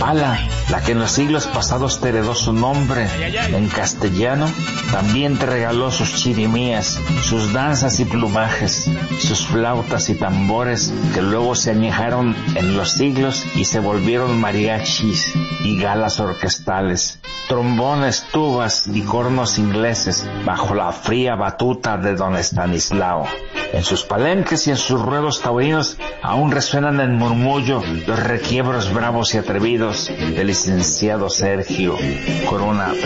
Chapala, la que en los siglos pasados te heredó su nombre en castellano, también te regaló sus chirimías, sus danzas y plumajes, sus flautas y tambores que luego se añejaron en los siglos y se volvieron mariachis y galas orquestales, trombones, tubas y cornos ingleses bajo la fría batuta de don Estanislao. En sus palenques y en sus ruedos taurinos aún resuenan en murmullo los requiebros bravos y atrevidos del licenciado Sergio Corona